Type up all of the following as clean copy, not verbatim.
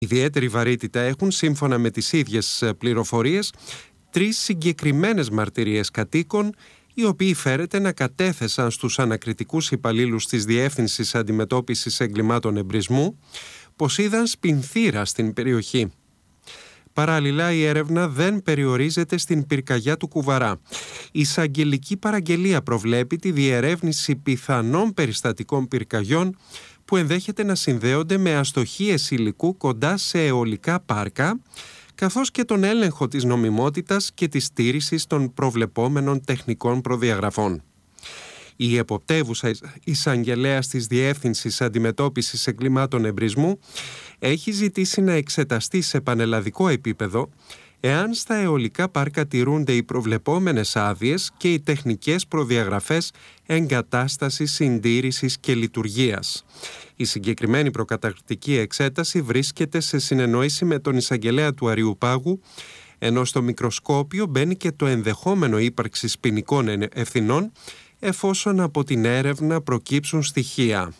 Ιδιαίτερη βαρύτητα έχουν, σύμφωνα με τις ίδιες πληροφορίες, 3 συγκεκριμένες μαρτυρίες κατοίκων, οι οποίοι φέρεται να κατέθεσαν στους ανακριτικούς υπαλλήλους της Διεύθυνσης Αντιμετώπισης Εγκλημάτων Εμπρισμού πως είδαν σπινθήρα στην περιοχή. Παράλληλα, η έρευνα δεν περιορίζεται στην πυρκαγιά του Κουβαρά. Η εισαγγελική παραγγελία προβλέπει τη διερεύνηση πιθανών περιστατικών πυρκαγιών που ενδέχεται να συνδέονται με αστοχίες υλικού κοντά σε αιωλικά πάρκα, καθώς και τον έλεγχο της νομιμότητας και της στήρησης των προβλεπόμενων τεχνικών προδιαγραφών. Η εποπτεύουσα εισαγγελέας της Διεύθυνσης Αντιμετώπισης Εγκλημάτων Εμπρισμού έχει ζητήσει να εξεταστεί σε πανελλαδικό επίπεδο εάν στα αιωλικά πάρκα τηρούνται οι προβλεπόμενες άδειες και οι τεχνικές προδιαγραφές εγκατάστασης, συντήρησης και λειτουργίας. Η συγκεκριμένη προκαταρκτική εξέταση βρίσκεται σε συνεννόηση με τον εισαγγελέα του Αριουπάγου, ενώ στο μικροσκόπιο μπαίνει και το ενδεχόμενο ύπαρξης ποινικών ευθυνών εφόσον από την έρευνα προκύψουν στοιχεία.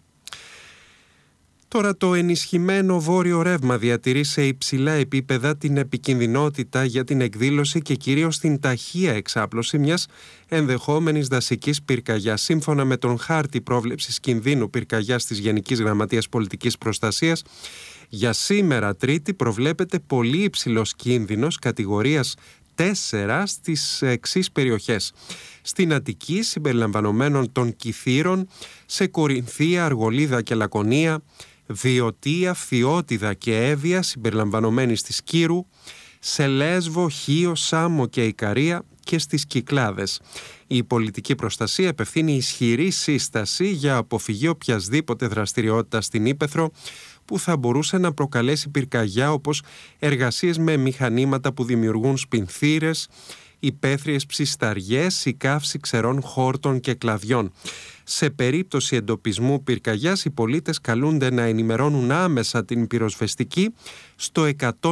Τώρα, το ενισχυμένο βόρειο ρεύμα διατηρεί σε υψηλά επίπεδα την επικινδυνότητα για την εκδήλωση και κυρίως την ταχεία εξάπλωση μιας ενδεχόμενης δασικής πυρκαγιάς. Σύμφωνα με τον χάρτη πρόβλεψης κινδύνου πυρκαγιάς της Γενικής Γραμματείας Πολιτικής Προστασίας, για σήμερα Τρίτη προβλέπεται πολύ υψηλός κίνδυνος κατηγορίας 4 στις εξής περιοχές: στην Αττική, συμπεριλαμβανομένων των Κιθήρων, σε Κορινθία, Αργολίδα και Λακωνία, Βιωτία, Φθιώτιδα και Εύβοια, συμπεριλαμβανομένης της Κύρου, σε Λέσβο, Χίο, Σάμο και Ικαρία και στις Κυκλάδες. Η πολιτική προστασία επευθύνει ισχυρή σύσταση για αποφυγή οποιασδήποτε δραστηριότητα στην ύπαιθρο που θα μπορούσε να προκαλέσει πυρκαγιά, όπως εργασίες με μηχανήματα που δημιουργούν σπινθήρες, υπαίθριες ψισταριές, η καύση ξερών χόρτων και κλαδιών. Σε περίπτωση εντοπισμού πυρκαγιάς, οι πολίτες καλούνται να ενημερώνουν άμεσα την πυροσβεστική στο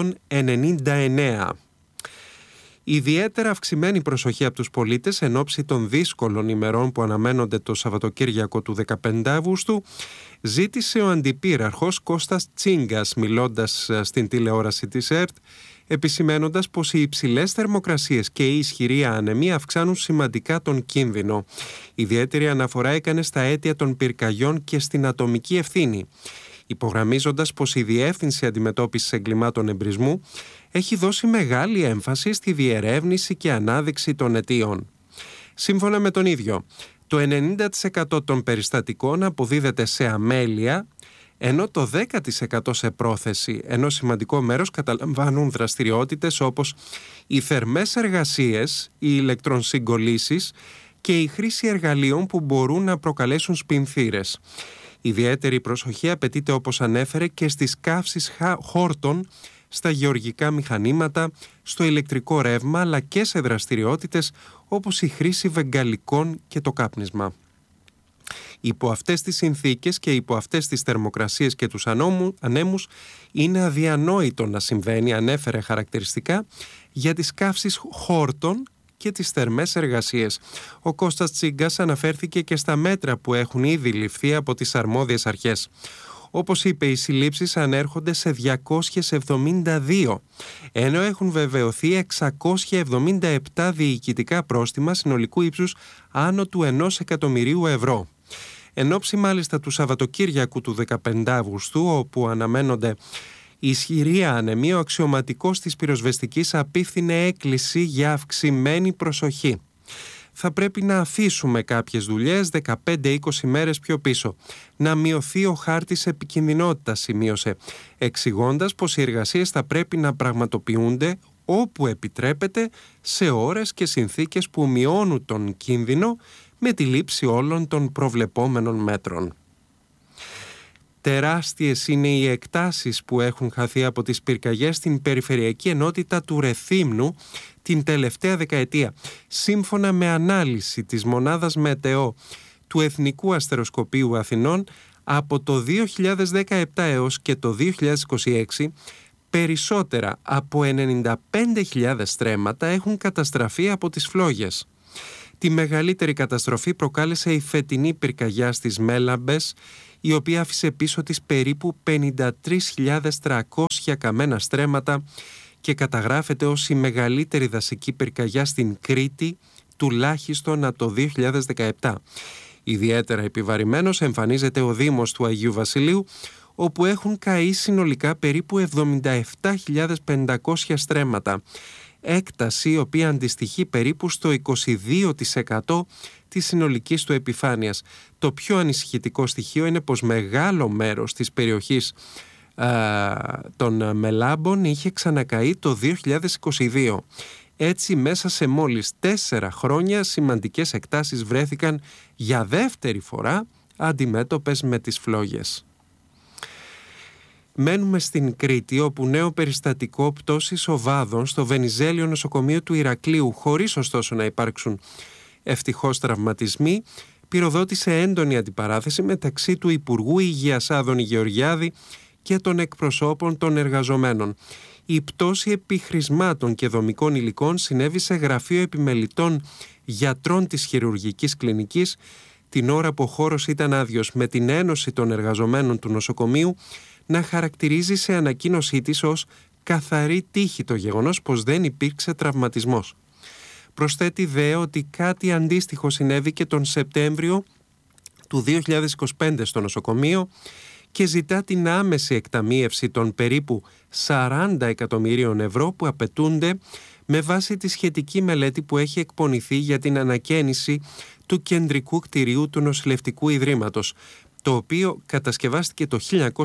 199. Ιδιαίτερα αυξημένη προσοχή από τους πολίτες εν ώψη των δύσκολων ημερών που αναμένονται το Σαββατοκύριακο του 15 Αυγούστου, ζήτησε ο Αντιπύραρχος Κώστας Τσίγκας, μιλώντας στην τηλεόραση της ΕΡΤ, επισημένοντας πως οι υψηλές θερμοκρασίες και η ισχυρή ανεμία αυξάνουν σημαντικά τον κίνδυνο. Ιδιαίτερη αναφορά έκανε στα αίτια των πυρκαγιών και στην ατομική ευθύνη, υπογραμμίζοντας πως η Διεύθυνση Αντιμετώπισης Εγκλημάτων Εμπρισμού έχει δώσει μεγάλη έμφαση στη διερεύνηση και ανάδειξη των αιτίων. Σύμφωνα με τον ίδιο, το 90% των περιστατικών αποδίδεται σε αμέλεια, ενώ το 10% σε πρόθεση, ενώ σημαντικό μέρος καταλαμβάνουν δραστηριότητες όπως οι θερμές εργασίες, οι ηλεκτρονσυγκολήσεις και η χρήση εργαλείων που μπορούν να προκαλέσουν σπινθήρες. Ιδιαίτερη προσοχή απαιτείται, όπως ανέφερε, και στις καύσεις χόρτων, στα γεωργικά μηχανήματα, στο ηλεκτρικό ρεύμα, αλλά και σε δραστηριότητες όπως η χρήση βεγγαλικών και το κάπνισμα. Υπό αυτές τις συνθήκες και υπό αυτές τις θερμοκρασίες και τους ανέμους είναι αδιανόητο να συμβαίνει, ανέφερε χαρακτηριστικά, για τις καύσεις χόρτων και τις θερμές εργασίες. Ο Κώστας Τσίγκας αναφέρθηκε και στα μέτρα που έχουν ήδη ληφθεί από τις αρμόδιες αρχές. Όπως είπε, οι συλλήψεις ανέρχονται σε 272, ενώ έχουν βεβαιωθεί 677 διοικητικά πρόστιμα συνολικού ύψους άνω του 1 εκατομμυρίου ευρώ. Εν ώψη μάλιστα του Σαββατοκύριακου του 15 Αυγουστού, όπου αναμένονται ισχυρή ανεμία, ο αξιωματικός της πυροσβεστικής απίφθινε έκκληση για αυξημένη προσοχή. Θα πρέπει να αφήσουμε κάποιες δουλειές 15-20 μέρες πιο πίσω. Να μειωθεί ο χάρτης επικινδυνότητας, σημείωσε, εξηγώντας πως οι εργασίες θα πρέπει να πραγματοποιούνται όπου επιτρέπεται, σε ώρες και συνθήκες που μειώνουν τον κίνδυνο, με τη λήψη όλων των προβλεπόμενων μέτρων. Τεράστιες είναι οι εκτάσεις που έχουν χαθεί από τις πυρκαγιές στην περιφερειακή ενότητα του Ρεθύμνου την τελευταία δεκαετία. Σύμφωνα με ανάλυση της μονάδας Μετεώ του Εθνικού Αστεροσκοπείου Αθηνών, από το 2017 έως και το 2026, περισσότερα από 95.000 στρέμματα έχουν καταστραφεί από τις φλόγες. Τη μεγαλύτερη καταστροφή προκάλεσε η φετινή πυρκαγιά στις Μέλαμπες, η οποία άφησε πίσω της περίπου 53.300 καμένα στρέμματα και καταγράφεται ως η μεγαλύτερη δασική πυρκαγιά στην Κρήτη τουλάχιστον από το 2017. Ιδιαίτερα επιβαρημένος εμφανίζεται ο Δήμος του Αγίου Βασιλείου, όπου έχουν καεί συνολικά περίπου 77.500 στρέμματα, έκταση η οποία αντιστοιχεί περίπου στο 22% της συνολικής του επιφάνειας. Το πιο ανησυχητικό στοιχείο είναι πως μεγάλο μέρος της περιοχής των Μελάμπων είχε ξανακαεί το 2022. Έτσι, μέσα σε μόλις 4 χρόνια σημαντικές εκτάσεις βρέθηκαν για δεύτερη φορά αντιμέτωπες με τις φλόγες. Μένουμε στην Κρήτη, όπου νέο περιστατικό πτώσης οβάδων στο Βενιζέλιο νοσοκομείο του Ηρακλείου, χωρίς ωστόσο να υπάρξουν ευτυχώς τραυματισμοί, πυροδότησε έντονη αντιπαράθεση μεταξύ του Υπουργού Υγείας Άδωνη Γεωργιάδη και των εκπροσώπων των εργαζομένων. Η πτώση επιχρησμάτων και δομικών υλικών συνέβη σε γραφείο επιμελητών γιατρών της χειρουργικής κλινικής, την ώρα που ο χώρος ήταν άδειος, με την Ένωση των Εργαζομένων του νοσοκομείου να χαρακτηρίζει σε ανακοίνωσή της ως καθαρή τύχη το γεγονός πως δεν υπήρξε τραυματισμός. Προσθέτει δε ότι κάτι αντίστοιχο συνέβη και τον Σεπτέμβριο του 2025 στο νοσοκομείο και ζητά την άμεση εκταμίευση των περίπου 40 εκατομμυρίων ευρώ που απαιτούνται με βάση τη σχετική μελέτη που έχει εκπονηθεί για την ανακαίνιση του κεντρικού κτηρίου του Νοσηλευτικού Ιδρύματος, το οποίο κατασκευάστηκε το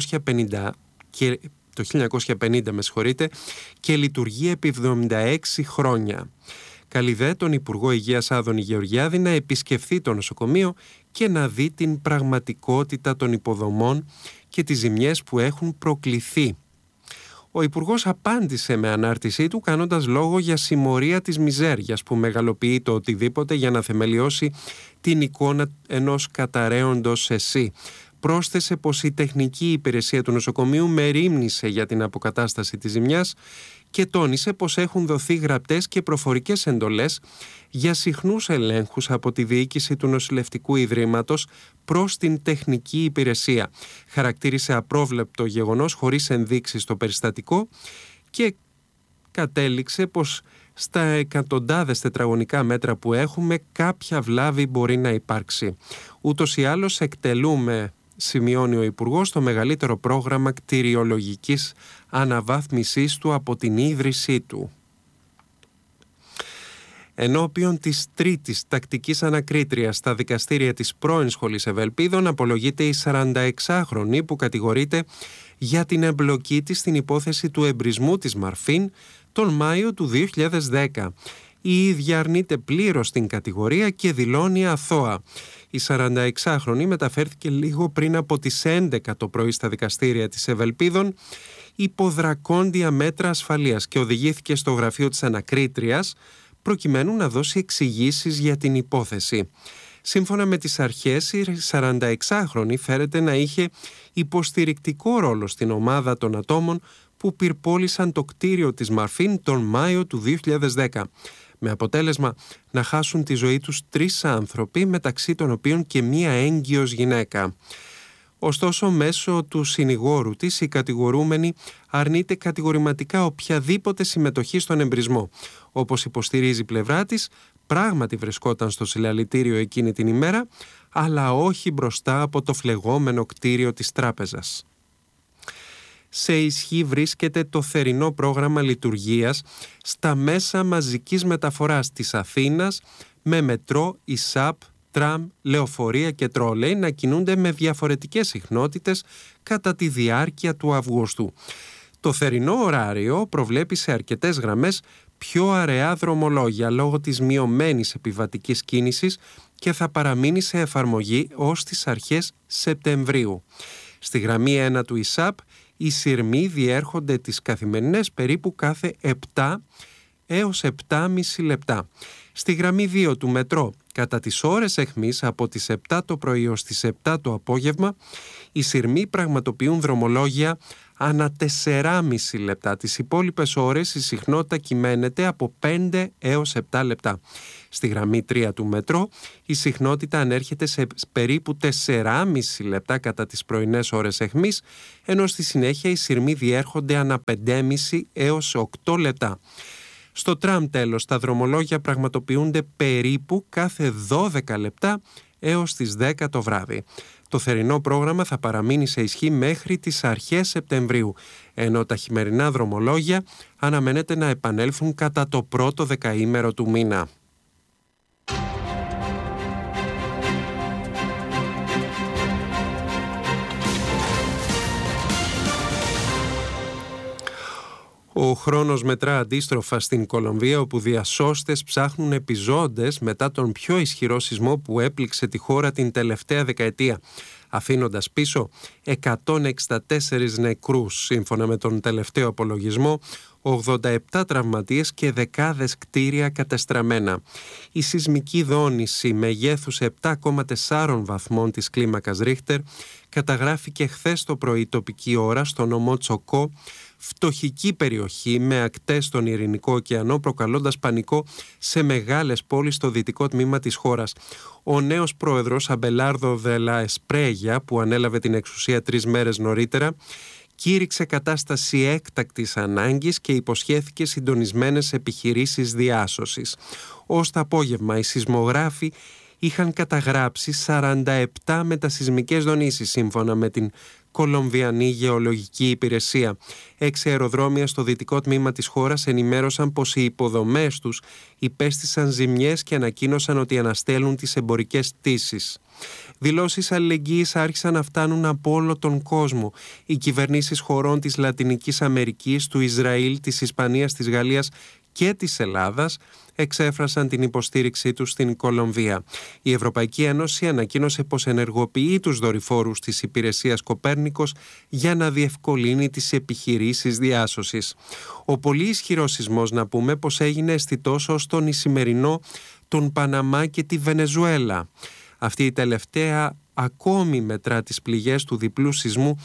1950 και λειτουργεί επί 76 χρόνια. Καλεί δε τον Υπουργό Υγείας Άδωνη Γεωργιάδη να επισκεφθεί το νοσοκομείο και να δει την πραγματικότητα των υποδομών και τις ζημιές που έχουν προκληθεί. Ο Υπουργός απάντησε με ανάρτησή του κάνοντας λόγο για συμμορία της μιζέριας που μεγαλοποιεί το οτιδήποτε για να θεμελιώσει την εικόνα ενός καταραίοντος εσύ. Πρόσθεσε πως η τεχνική υπηρεσία του νοσοκομείου μερίμνησε για την αποκατάσταση της ζημιάς και τόνισε πως έχουν δοθεί γραπτές και προφορικές εντολές για συχνούς ελέγχους από τη διοίκηση του Νοσηλευτικού Ιδρύματος προς την τεχνική υπηρεσία. Χαρακτήρισε απρόβλεπτο γεγονός χωρίς ενδείξεις στο περιστατικό και κατέληξε πως στα εκατοντάδες τετραγωνικά μέτρα που έχουμε κάποια βλάβη μπορεί να υπάρξει. Ούτως ή άλλως εκτελούμε, σημειώνει ο Υπουργός, το μεγαλύτερο πρόγραμμα κτηριολογικής αναβάθμισής του από την ίδρυσή του. Ενώπιον της τρίτης τακτικής ανακρίτριας στα δικαστήρια της πρώην Σχολής Ευελπίδων απολογείται η 46χρονη που κατηγορείται για την εμπλοκή της στην υπόθεση του εμπρισμού της Μαρφίν τον Μάιο του 2010. Η ίδια αρνείται πλήρως την κατηγορία και δηλώνει αθώα. Η 46χρονη μεταφέρθηκε λίγο πριν από τις 11 το πρωί στα δικαστήρια της Ευελπίδων υπό δρακόντια μέτρα ασφαλείας και οδηγήθηκε στο γραφείο της ανακρίτριας προκειμένου να δώσει εξηγήσεις για την υπόθεση. Σύμφωνα με τις αρχές, η 46χρονη φέρεται να είχε υποστηρικτικό ρόλο στην ομάδα των ατόμων που πυρπόλησαν το κτίριο της Μαρφίν τον Μάιο του 2010, με αποτέλεσμα να χάσουν τη ζωή τους 3 άνθρωποι, μεταξύ των οποίων και μία έγκυος γυναίκα. Ωστόσο, μέσω του συνηγόρου της, η κατηγορούμενη αρνείται κατηγορηματικά οποιαδήποτε συμμετοχή στον εμπρισμό. Όπως υποστηρίζει η πλευρά της, πράγματι βρισκόταν στο συλλαλητήριο εκείνη την ημέρα, αλλά όχι μπροστά από το φλεγόμενο κτίριο της τράπεζας. Σε ισχύ βρίσκεται το θερινό πρόγραμμα λειτουργίας στα μέσα μαζικής μεταφοράς της Αθήνας με μετρό, ΙΣΑΠ, τραμ, λεωφορεία και τρόλεϊ να κινούνται με διαφορετικές συχνότητες κατά τη διάρκεια του Αυγούστου. Το θερινό ωράριο προβλέπει σε αρκετές γραμμές πιο αραιά δρομολόγια λόγω της μειωμένης επιβατικής κίνησης και θα παραμείνει σε εφαρμογή ως τις αρχές Σεπτεμβρίου. Στη γραμμή 1 του ΙΣΑΠ οι σειρμοί διέρχονται τις καθημερινές περίπου κάθε 7 έως 7,5 λεπτά. Στη γραμμή 2 του μετρό, κατά τις ώρες αιχμής από τις 7 το πρωί ως τις 7 το απόγευμα, οι σειρμοί πραγματοποιούν δρομολόγια ανά 4,5 λεπτά. Τις υπόλοιπες ώρες η συχνότητα κυμαίνεται από 5 έως 7 λεπτά. Στη γραμμή 3 του μετρό η συχνότητα ανέρχεται σε περίπου 4,5 λεπτά κατά τις πρωινές ώρες αιχμής, ενώ στη συνέχεια οι σειρμοί διέρχονται ανά 5,5 έως 8 λεπτά. Στο τραμ τέλος, τα δρομολόγια πραγματοποιούνται περίπου κάθε 12 λεπτά έως τις 10 το βράδυ. Το θερινό πρόγραμμα θα παραμείνει σε ισχύ μέχρι τις αρχές Σεπτεμβρίου, ενώ τα χειμερινά δρομολόγια αναμένεται να επανέλθουν κατά το πρώτο δεκαήμερο του μήνα. Ο χρόνος μετρά αντίστροφα στην Κολομβία, όπου διασώστες ψάχνουν επιζώντες μετά τον πιο ισχυρό σεισμό που έπληξε τη χώρα την τελευταία δεκαετία, αφήνοντας πίσω 164 νεκρούς, σύμφωνα με τον τελευταίο απολογισμό, 87 τραυματίες και δεκάδες κτίρια κατεστραμμένα. Η σεισμική δόνηση μεγέθους 7,4 βαθμών της κλίμακας Ρίχτερ καταγράφηκε χθες το πρωί τοπική ώρα στο νομό Τσοκό, φτωχική περιοχή με ακτές στον Ειρηνικό ωκεανό, προκαλώντας πανικό σε μεγάλες πόλεις στο δυτικό τμήμα της χώρας. Ο νέος πρόεδρος Αμπελάρδο Δε Λα Εσπρέγια, που ανέλαβε την εξουσία 3 μέρες νωρίτερα, κήρυξε κατάσταση έκτακτης ανάγκης και υποσχέθηκε συντονισμένες επιχειρήσεις διάσωσης. Ως το απόγευμα οι σεισμογράφοι είχαν καταγράψει 47 μετασεισμικές δονήσεις, σύμφωνα με την Κολομβιανή Γεωλογική Υπηρεσία. 6 αεροδρόμια στο δυτικό τμήμα της χώρας ενημέρωσαν πως οι υποδομές τους υπέστησαν ζημιές και ανακοίνωσαν ότι αναστέλουν τις εμπορικές πτήσεις. Δηλώσεις αλληλεγγύης άρχισαν να φτάνουν από όλο τον κόσμο. Οι κυβερνήσεις χωρών της Λατινικής Αμερικής, του Ισραήλ, της Ισπανίας, της Γαλλίας και της Ελλάδας εξέφρασαν την υποστήριξή τους στην Κολομβία. Η Ευρωπαϊκή Ένωση ανακοίνωσε πως ενεργοποιεί τους δορυφόρους της υπηρεσίας Κοπέρνικος για να διευκολύνει τις επιχειρήσεις διάσωσης. Ο πολύ ισχυρός σεισμός, να πούμε, πως έγινε αισθητός ως τον Ισημερινό, τον Παναμά και τη Βενεζουέλα. Αυτή η τελευταία ακόμη μετρά τις πληγές του διπλού σεισμού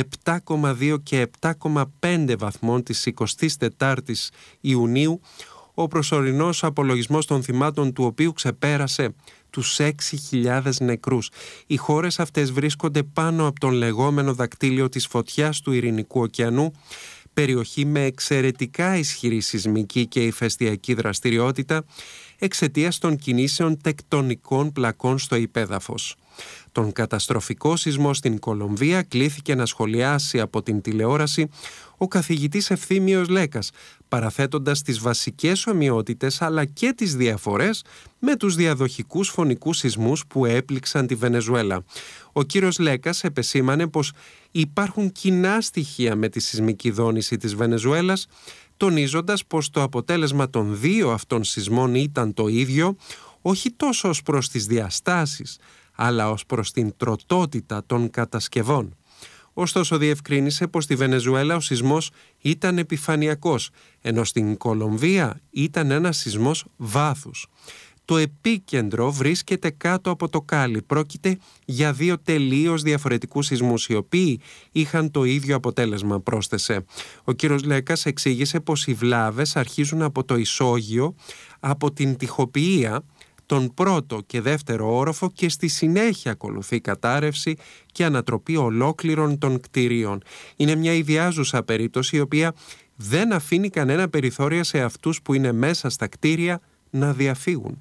7,2 και 7,5 βαθμών της 24ης Ιουνίου, ο προσωρινός απολογισμός των θυμάτων του οποίου ξεπέρασε τους 6.000 νεκρούς. Οι χώρες αυτές βρίσκονται πάνω από τον λεγόμενο δακτύλιο της φωτιάς του Ειρηνικού ωκεανού, περιοχή με εξαιρετικά ισχυρή σεισμική και ηφαιστειακή δραστηριότητα εξαιτίας των κινήσεων τεκτονικών πλακών στο υπέδαφος. Τον καταστροφικό σεισμό στην Κολομβία κλήθηκε να σχολιάσει από την τηλεόραση ο καθηγητής Ευθύμιος Λέκας, παραθέτοντας τις βασικές ομοιότητες αλλά και τις διαφορές με τους διαδοχικούς φωνικούς σεισμούς που έπληξαν τη Βενεζουέλα. Ο κύριος Λέκας επεσήμανε πως υπάρχουν κοινά στοιχεία με τη σεισμική δόνηση της Βενεζουέλας, τονίζοντας πως το αποτέλεσμα των δύο αυτών σεισμών ήταν το ίδιο, όχι τόσο ως προς τις διαστάσεις, αλλά ως προς την τροτότητα των κατασκευών. Ωστόσο διευκρίνησε πως στη Βενεζουέλα ο σεισμός ήταν επιφανειακός, ενώ στην Κολομβία ήταν ένας σεισμός βάθους. Το επίκεντρο βρίσκεται κάτω από το Κάλι. Πρόκειται για δύο τελείως διαφορετικούς σεισμούς, οι οποίοι είχαν το ίδιο αποτέλεσμα, πρόσθεσε. Ο κύριος Λέκας εξήγησε πως οι βλάβες αρχίζουν από το ισόγειο, από την τοιχοποιία, τον πρώτο και δεύτερο όροφο και στη συνέχεια ακολουθεί κατάρρευση και ανατροπή ολόκληρων των κτηρίων. Είναι μια ιδιάζουσα περίπτωση η οποία δεν αφήνει κανένα περιθώριο σε αυτούς που είναι μέσα στα κτίρια να διαφύγουν.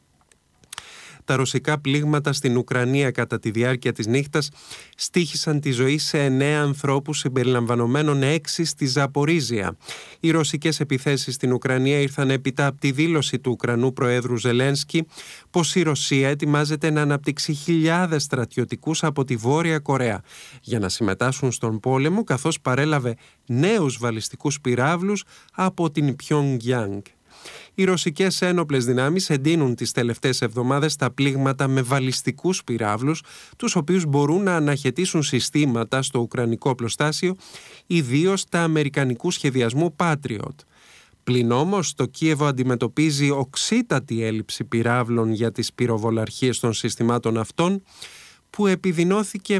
Τα ρωσικά πλήγματα στην Ουκρανία κατά τη διάρκεια της νύχτας στοίχησαν τη ζωή σε 9 ανθρώπους συμπεριλαμβανομένων 6 στη Ζαπορίζια. Οι ρωσικές επιθέσεις στην Ουκρανία ήρθαν έπειτα από τη δήλωση του Ουκρανού Προέδρου Ζελένσκι πως η Ρωσία ετοιμάζεται να αναπτύξει χιλιάδες στρατιωτικούς από τη Βόρεια Κορέα για να συμμετάσχουν στον πόλεμο, καθώς παρέλαβε νέους βαλιστικούς πυράβλους από την Πιονγκιάνγκ. Οι ρωσικές ένοπλες δυνάμεις εντείνουν τις τελευταίες εβδομάδες τα πλήγματα με βαλιστικούς πυράβλους, τους οποίους μπορούν να αναχαιτήσουν συστήματα στο ουκρανικό οπλοστάσιο, ιδίως τα αμερικανικού σχεδιασμού Patriot. Πλην όμως το Κίεβο αντιμετωπίζει οξύτατη έλλειψη πυράβλων για τις πυροβολαρχίες των συστημάτων αυτών, που επιδεινώθηκε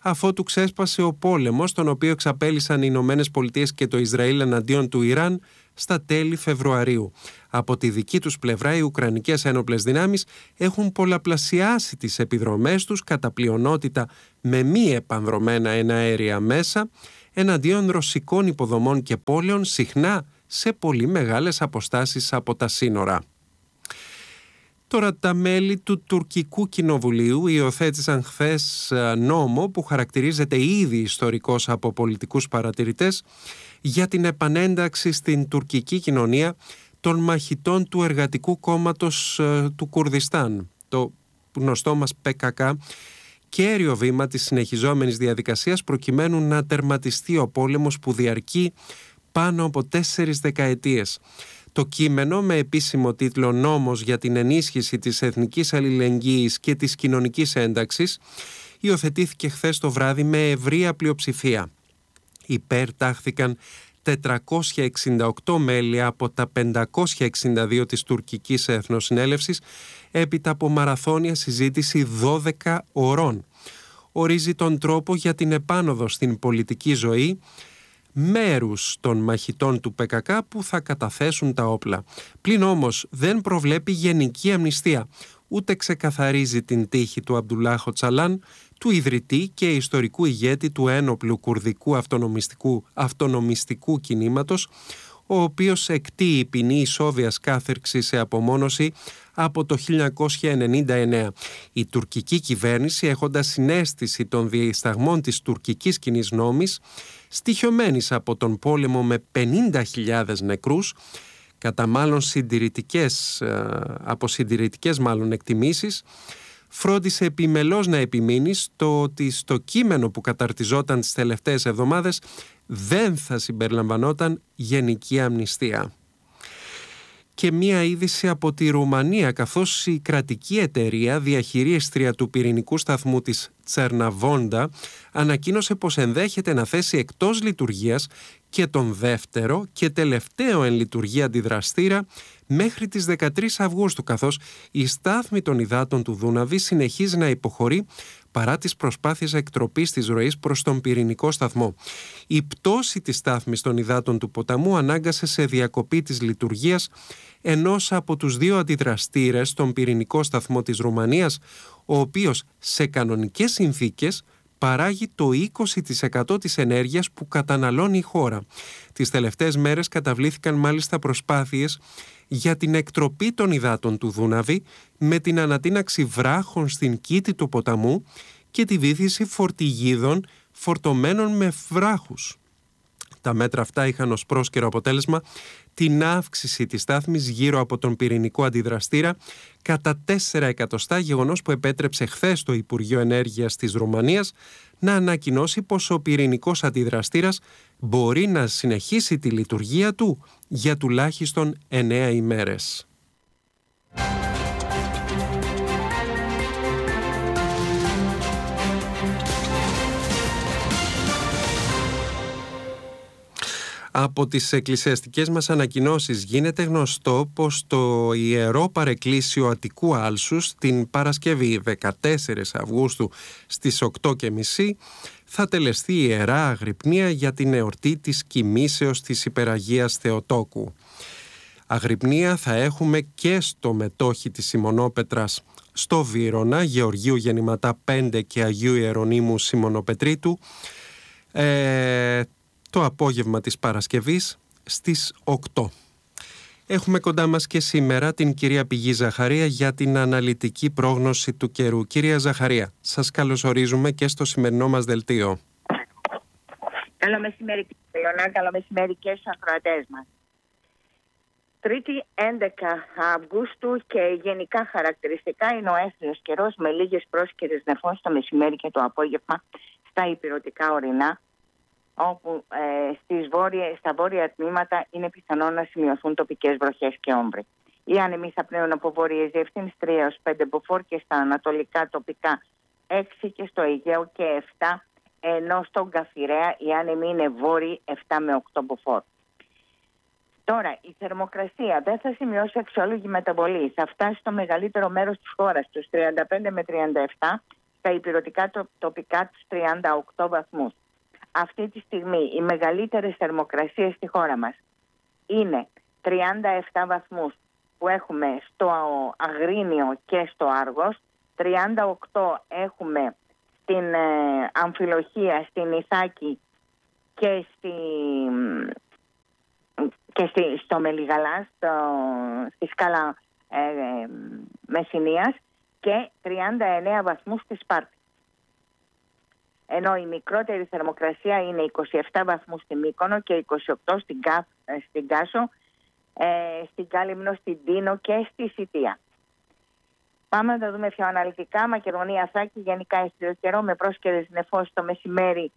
αφότου ξέσπασε ο πόλεμος, τον οποίο εξαπέλυσαν οι Ηνωμένες Πολιτείες και το Ισραήλ εναντίον του Ιράν στα τέλη Φεβρουαρίου. Από τη δική τους πλευρά, οι Ουκρανικές ένοπλες δυνάμεις έχουν πολλαπλασιάσει τις επιδρομές τους, κατά πλειονότητα με μη επανδρωμένα εναέρια μέσα, εναντίον ρωσικών υποδομών και πόλεων, συχνά σε πολύ μεγάλες αποστάσεις από τα σύνορα. Τώρα, τα μέλη του Τουρκικού Κοινοβουλίου υιοθέτησαν χθες νόμο που χαρακτηρίζεται ήδη ιστορικός από πολιτικούς παρατηρητές για την επανένταξη στην τουρκική κοινωνία των μαχητών του Εργατικού Κόμματος του Κουρδιστάν, το γνωστό μας ΠΚΚ, κέριο βήμα της συνεχιζόμενης διαδικασίας προκειμένου να τερματιστεί ο πόλεμος που διαρκεί πάνω από 4 δεκαετίες. Το κείμενο, με επίσημο τίτλο «Νόμος για την ενίσχυση της εθνικής αλληλεγγύης και της κοινωνικής ένταξης», υιοθετήθηκε χθες το βράδυ με ευρεία πλειοψηφία. Υπέρ-τάχθηκαν 468 μέλη από τα 562 της τουρκικής Εθνοσυνέλευσης, έπειτα από μαραθώνια συζήτηση 12 ωρών. Ορίζει τον τρόπο για την επάνωδο στην πολιτική ζωή μέρους των μαχητών του ΠΚΚ που θα καταθέσουν τα όπλα. Πλην όμως δεν προβλέπει γενική αμνηστία, ούτε ξεκαθαρίζει την τύχη του Αμπτουλάχ Οτσαλάν, του ιδρυτή και ιστορικού ηγέτη του ένοπλου κουρδικού αυτονομιστικού κινήματος, ο οποίος εκτείει ποινή ισόβιας κάθερξη σε απομόνωση από το 1999. Η τουρκική κυβέρνηση, έχοντας συναίσθηση των διεσταγμών της τουρκικής κοινής νόμης, στοιχειωμένης από τον πόλεμο με 50.000 νεκρούς, κατά μάλλον συντηρητικές εκτιμήσεις, φρόντισε επιμελώς να επιμείνει στο ότι στο κείμενο που καταρτιζόταν τις τελευταίες εβδομάδες δεν θα συμπεριλαμβανόταν γενική αμνηστία. Και μία είδηση από τη Ρουμανία, καθώς η κρατική εταιρεία διαχειρίστρια του πυρηνικού σταθμού της Τσερναβόντα ανακοίνωσε πως ενδέχεται να θέσει εκτός λειτουργίας και τον δεύτερο και τελευταίο εν λειτουργία αντιδραστήρα μέχρι τις 13 Αυγούστου, καθώς η στάθμη των υδάτων του Δούναβη συνεχίζει να υποχωρεί παρά τις προσπάθειες εκτροπής της ροής προς τον πυρηνικό σταθμό. Η πτώση της στάθμης των υδάτων του ποταμού ανάγκασε σε διακοπή της λειτουργίας ενός από τους 2 αντιδραστήρες στον πυρηνικό σταθμό της Ρουμανίας, ο οποίος σε κανονικές συνθήκες παράγει το 20% της ενέργειας που καταναλώνει η χώρα. Τις τελευταίες μέρες καταβλήθηκαν μάλιστα προσπάθειες για την εκτροπή των υδάτων του Δούναβη με την ανατείναξη βράχων στην κήτη του ποταμού και τη βύθιση φορτηγίδων φορτωμένων με βράχους. Τα μέτρα αυτά είχαν ως πρόσκαιρο αποτέλεσμα την αύξηση της στάθμης γύρω από τον πυρηνικό αντιδραστήρα κατά 4 εκατοστά, γεγονός που επέτρεψε χθες το Υπουργείο Ενέργειας της Ρουμανίας να ανακοινώσει πως ο πυρηνικός αντιδραστήρας μπορεί να συνεχίσει τη λειτουργία του για τουλάχιστον 9 ημέρες. Από τις εκκλησιαστικές μας ανακοινώσεις γίνεται γνωστό πως το Ιερό Παρεκκλήσιο Αττικού Άλσους την Παρασκευή 14 Αυγούστου στις 8:30 θα τελεστεί Ιερά Αγρυπνία για την εορτή της κοιμήσεως της Υπεραγίας Θεοτόκου. Αγρυπνία θα έχουμε και στο μετόχι της Σιμωνόπετρας στο Βύρωνα, Γεωργίου Γεννηματά 5 και Αγίου Ιερονύμου Σιμωνοπετρίτου, το απόγευμα της Παρασκευής στις 8. Έχουμε κοντά μας και σήμερα την κυρία Πηγή Ζαχαρία για την αναλυτική πρόγνωση του καιρού. Κυρία Ζαχαρία, σας καλωσορίζουμε και στο σημερινό μας δελτίο. Καλό μεσημέρι, Ιωνά, καλό μεσημέρι και στους ακροατές μας. Τρίτη 11 Αυγούστου και γενικά χαρακτηριστικά είναι ο έθριος καιρός με λίγες πρόσκαιρες νεφών στο μεσημέρι και το απόγευμα στα ηπειρωτικά ορεινά, όπου στα βόρεια τμήματα είναι πιθανό να σημειωθούν τοπικές βροχές και όμβροι. Οι άνεμοι θα πνέουν από βόρειες διευθύνσεις 3-5 μποφόρ και στα ανατολικά τοπικά 6 και στο Αιγαίο και 7, ενώ στον Καφιρέα οι άνεμοι είναι βόρειοι 7 με 8 μποφόρ. Τώρα, η θερμοκρασία δεν θα σημειώσει αξιόλογη μεταβολή. Θα φτάσει στο μεγαλύτερο μέρος της χώρας, στους 35 με 37, στα ηπειρωτικά τοπικά τους 38 βαθμούς. Αυτή τη στιγμή οι μεγαλύτερες θερμοκρασίες στη χώρα μας είναι 37 βαθμούς που έχουμε στο Αγρίνιο και στο Άργος, 38 έχουμε στην Αμφιλοχία, στην Ιθάκη και στο Μελιγαλά, στη σκάλα Μεσσηνίας, και 39 βαθμούς στη Σπάρτη. Ενώ η μικρότερη θερμοκρασία είναι 27 βαθμούς στη Μύκονο και 28 στην Κάσο, στην Κάλυμνο, στην Τίνο και στη Σιτία. Πάμε να το δούμε πιο αναλυτικά. Μακεδονία, Θράκη, γενικά αίσθητο καιρό με πρόσκαιρες νεφώσεις το μεσημέρι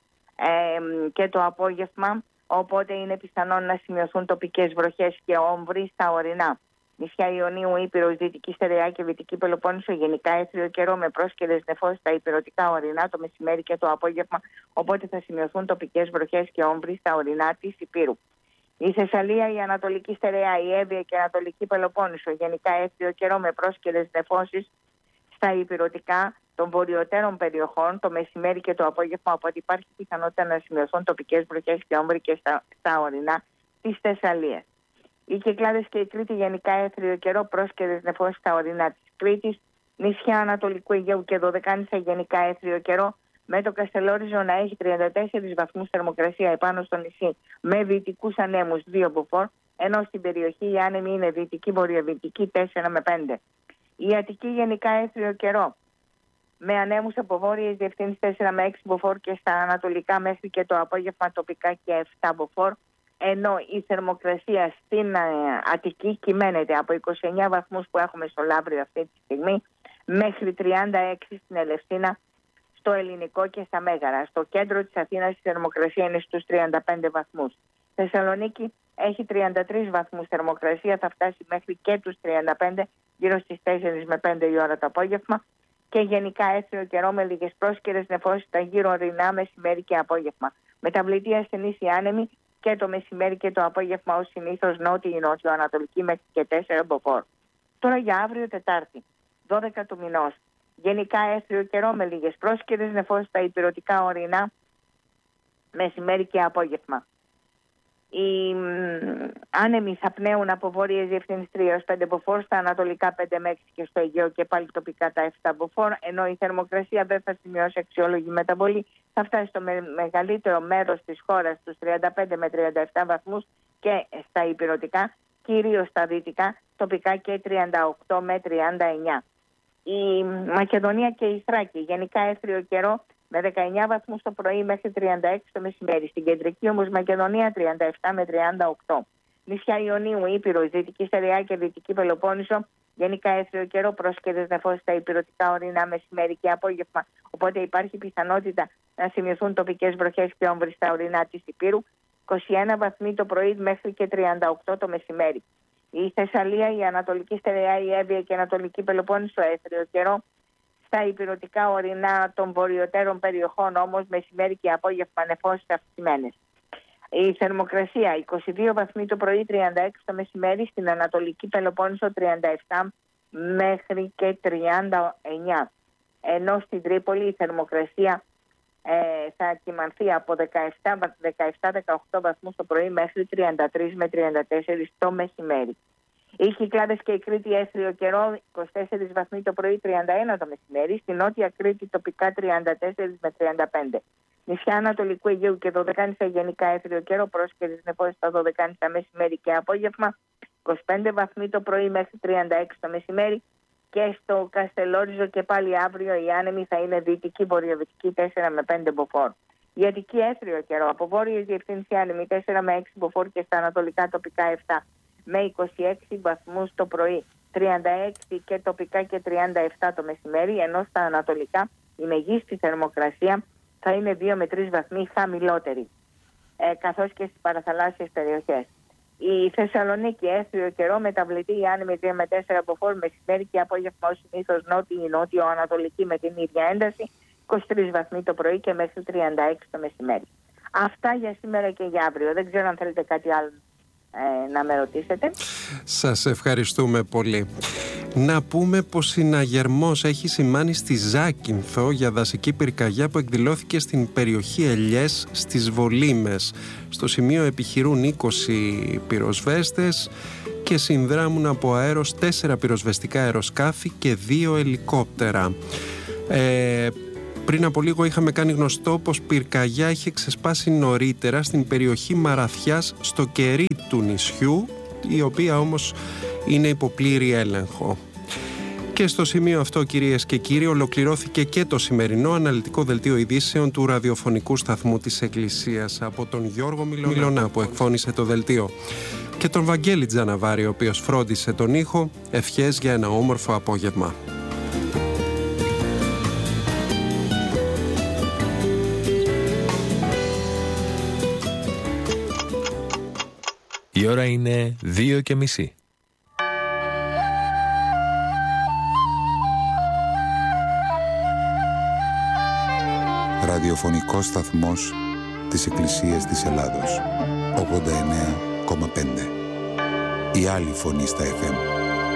και το απόγευμα, οπότε είναι πιθανόν να σημειωθούν τοπικές βροχές και όμβροι στα ορεινά. Νησιά Ιωνίου, Ήπειρος, Δυτική Στερεά και Βυτική Πελοπόννησο, γενικά αίσθητο καιρό με πρόσκαιρες νεφώσεις στα ηπειρωτικά ορεινά το μεσημέρι και το απόγευμα, οπότε θα σημειωθούν τοπικές βροχές και όμβροι στα ορεινά της Υπήρου. Η Θεσσαλία, η Ανατολική Στερεά, η Εύβοια και η Ανατολική Πελοπόννησο, γενικά αίσθητο καιρό με πρόσκαιρες νεφώσεις στα ηπειρωτικά των βορειοτέρων περιοχών το μεσημέρι και το απόγευμα, οπότε υπάρχει πιθανότητα να σημειωθούν τοπικές βροχές και όμβροι και στα ορεινά της Θεσσαλίας. Οι Κυκλάδες και η Κρήτη, γενικά έθριο καιρό, πρόσκαιρες νεφώσεις στα ορεινά της Κρήτης. Νησιά Ανατολικού Αιγαίου και Δωδεκάνησα, γενικά έθριο καιρό, με το Καστελόριζο να έχει 34 βαθμούς θερμοκρασία επάνω στο νησί, με δυτικούς ανέμους 2 μποφόρ, ενώ στην περιοχή οι άνεμοι είναι δυτική-βορειοδυτική 4 με 5. Η Αττική, γενικά έθριο καιρό, με ανέμους από βόρειες διευθύνσεις 4 με 6 μποφόρ και στα ανατολικά μέχρι και το απόγευμα τοπικά και 7 μποφόρ, ενώ η θερμοκρασία στην Αττική κυμαίνεται από 29 βαθμούς που έχουμε στο Λαύριο αυτή τη στιγμή μέχρι 36 στην Ελευσίνα, στο Ελληνικό και στα Μέγαρα. Στο κέντρο της Αθήνας η θερμοκρασία είναι στους 35 βαθμούς. Θεσσαλονίκη έχει 33 βαθμούς θερμοκρασία, θα φτάσει μέχρι και τους 35 γύρω στις 4 με 5 η ώρα το απόγευμα, και γενικά έθριο καιρό με λίγες πρόσκαιρες νεφώσεις στα γύρω ορεινά μεσημέρι και απόγευμα. Μεταβλητή ασθενής η άνεμη και το μεσημέρι και το απόγευμα ως συνήθως νότιο-ανατολική μέχρι και 4 μποφόρ. Τώρα για αύριο Τετάρτη, 12 του μηνός. Γενικά έθριο καιρό με λίγες πρόσκαιρες νεφώσεις στα ηπειρωτικά ορεινά μεσημέρι και απόγευμα. Οι άνεμοι θα πνέουν από βόρειες διευθύνσεις 3 έως 5 μποφόρ, στα ανατολικά 5 με 6 και στο Αιγαίο και πάλι τοπικά τα 7 μποφόρ, ενώ η θερμοκρασία δεν θα σημειώσει αξιόλογη μεταβολή, θα φτάσει στο μεγαλύτερο μέρος της χώρας στους 35 με 37 βαθμούς και στα ηπειρωτικά, κυρίως στα δυτικά, τοπικά και 38 με 39. Η Μακεδονία και η Θράκη, γενικά έθριο καιρό, με 19 βαθμούς το πρωί μέχρι 36 το μεσημέρι. Στην κεντρική όμως Μακεδονία 37 με 38. Νησιά Ιωνίου, Ήπειρος, Δυτική Στερεά και Δυτική Πελοπόννησο, γενικά έθριο καιρό, πρόσκαιρες νεφώσεις στα ηπειρωτικά ορεινά μεσημέρι και απόγευμα, οπότε υπάρχει πιθανότητα να σημειωθούν τοπικές βροχές και όμβροι στα ορεινά της Υπήρου. 21 βαθμοί το πρωί μέχρι και 38 το μεσημέρι. Η Θεσσαλία, η Ανατολική Στερεά, η Εύβοια και η Ανατολική Πελοπόννησο έθριο καιρό. Στα ηπειρωτικά ορεινά των βορειοτέρων περιοχών όμως μεσημέρι και απόγευμα νεφώσεις αυξημένες. Η θερμοκρασία 22 βαθμοί το πρωί, 36 το μεσημέρι. Στην Ανατολική Πελοπόννησο 37 μέχρι και 39. Ενώ στην Τρίπολη η θερμοκρασία θα κυμανθεί από 17-18 βαθμούς το πρωί μέχρι 33 με 34 το μεσημέρι. Οι Κυκλάδες και η Κρήτη έθριο καιρό, 24 βαθμοί το πρωί, 31 το μεσημέρι. Στην Νότια Κρήτη τοπικά 34 με 35. Νησιά Ανατολικού Αιγαίου και Δωδεκάνησα, γενικά έθριο καιρό, πρόσκαιρες νεφώσεις στα Δωδεκάνησα μεσημέρι και απόγευμα. 25 βαθμοί το πρωί μέχρι 36 το μεσημέρι. Και στο Καστελόριζο και πάλι αύριο οι άνεμοι θα είναι δυτική βορειοδυτική 4 με 5 μποφόρ. Η Αττική έθριο καιρό, από βόρειες διευθύνσεις άνεμοι 4 με 6 μποφόρ και στα ανατολικά τοπικά 7 με 26 βαθμούς το πρωί, 36 και τοπικά και 37 το μεσημέρι, ενώ στα ανατολικά η μεγίστη θερμοκρασία θα είναι 2 με 3 βαθμοί χαμηλότερη, καθώς και στις παραθαλάσσιες περιοχές. Η Θεσσαλονίκη έθριο καιρό, μεταβλητή η άνεμη 2 με 4 μποφόρ, μεσημέρι και απόγευμα ως συνήθως νότιο-ανατολική με την ίδια ένταση, 23 βαθμοί το πρωί και μέχρι 36 το μεσημέρι. Αυτά για σήμερα και για αύριο. Δεν ξέρω αν θέλετε κάτι άλλο να με ρωτήσετε. Σας ευχαριστούμε πολύ. Να πούμε πως συναγερμός έχει σημάνει στη Ζάκυνθο για δασική πυρκαγιά που εκδηλώθηκε στην περιοχή Ελιές στις Βολήμες. Στο σημείο επιχειρούν 20 πυροσβέστες και συνδράμουν από αέρος 4 πυροσβεστικά αεροσκάφη και 2 ελικόπτερα. Πριν από λίγο είχαμε κάνει γνωστό πως πυρκαγιά είχε ξεσπάσει νωρίτερα στην περιοχή Μαραθιάς στο κερί του νησιού, η οποία όμως είναι υπό πλήρη έλεγχο. Και στο σημείο αυτό, κυρίες και κύριοι, ολοκληρώθηκε και το σημερινό αναλυτικό δελτίο ειδήσεων του ραδιοφωνικού σταθμού της Εκκλησίας από τον Γιώργο Μιλωνά που εκφώνησε το δελτίο και τον Βαγγέλη Τζαναβάρη ο οποίος φρόντισε τον ήχο. Ευχές για ένα όμορφο απόγευμα. Η ώρα είναι 2:30. Ραδιοφωνικός σταθμός της Εκκλησίας της Ελλάδος. 89,5. Η άλλη φωνή στα FM.